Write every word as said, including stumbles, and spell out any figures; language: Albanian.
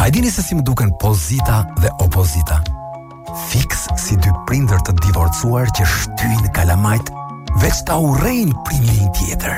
A e dini se si më duken pozita dhe opozita? Fiks si dy prindër të divorcuar që shtyjnë kalamajt veç ta urrejnë prindin tjetër.